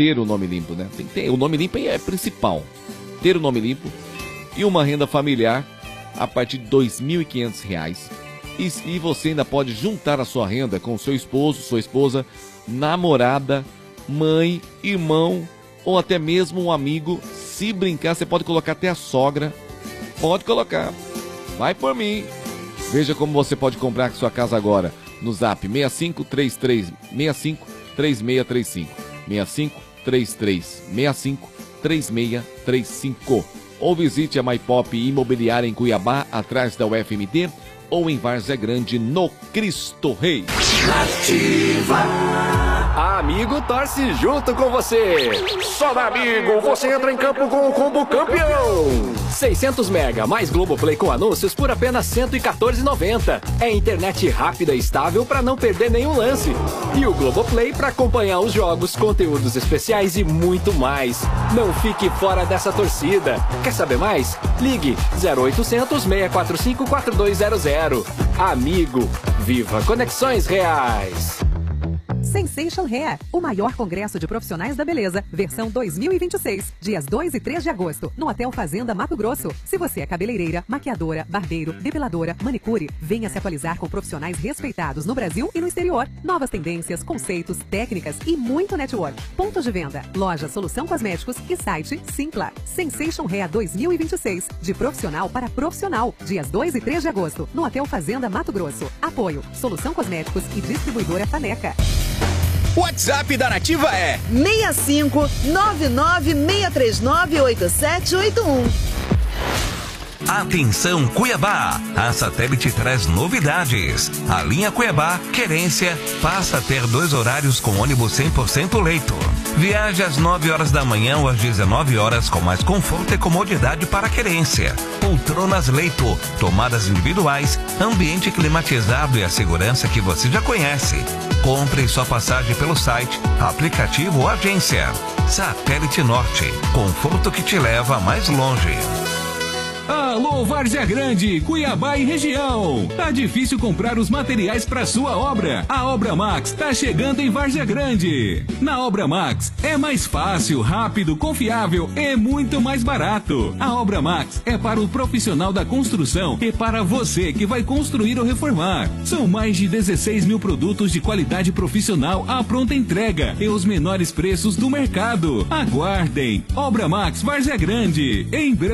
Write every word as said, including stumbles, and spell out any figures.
ter o nome limpo, né? Tem que ter, o nome limpo é principal. Ter o nome limpo e uma renda familiar a partir de dois mil e quinhentos reais. E, e você ainda pode juntar a sua renda com seu esposo, sua esposa, namorada, mãe, irmão ou até mesmo um amigo. Se brincar, você pode colocar até a sogra. Pode colocar. Vai por mim. Veja como você pode comprar sua casa agora no zap seis cinco três três seis cinco três seis três cinco. seis cinco três três seis cinco três seis três cinco. Ou visite a Maipop Imobiliária em Cuiabá, atrás da U F M D, ou em Várzea Grande, no Cristo Rei. Ativa. A Amigo torce junto com você. Só na Amigo você entra em campo com o combo campeão. seiscentos mega mais Globoplay com anúncios por apenas cento e quatorze reais e noventa centavos. É internet rápida e estável para não perder nenhum lance. E o Globoplay para acompanhar os jogos, conteúdos especiais e muito mais. Não fique fora dessa torcida. Quer saber mais? Ligue zero oitocentos, seis quatro cinco, quatro dois zero zero. Amigo, viva conexões reais. Sensation Hair, o maior congresso de profissionais da beleza, versão dois mil e vinte e seis, dias dois e três de agosto, no Hotel Fazenda Mato Grosso. Se você é cabeleireira, maquiadora, barbeiro, depiladora, manicure, venha se atualizar com profissionais respeitados no Brasil e no exterior. Novas tendências, conceitos, técnicas e muito network. Pontos de venda, loja Solução Cosméticos e site Simpla. Sensation Hair dois mil e vinte e seis, de profissional para profissional, dias dois e três de agosto, no Hotel Fazenda Mato Grosso. Apoio, Solução Cosméticos e distribuidora Faneca. O WhatsApp da Nativa é seis cinco nove nove seis três nove oito sete oito um. Atenção Cuiabá, a Satélite traz novidades. A linha Cuiabá Querência passa a ter dois horários com ônibus cem por cento leito. Viaje às nove horas da manhã ou às dezenove horas com mais conforto e comodidade para a Querência. Poltronas leito, tomadas individuais, ambiente climatizado e a segurança que você já conhece. Compre sua passagem pelo site, aplicativo ou agência. Satélite Norte, conforto que te leva mais longe. Alô, Várzea Grande, Cuiabá e região. Tá difícil comprar os materiais para sua obra? A Obra Max tá chegando em Várzea Grande. Na Obra Max é mais fácil, rápido, confiável e muito mais barato. A Obra Max é para o profissional da construção e para você que vai construir ou reformar. São mais de dezesseis mil produtos de qualidade profissional à pronta entrega e os menores preços do mercado. Aguardem. Obra Max Várzea Grande. Em breve.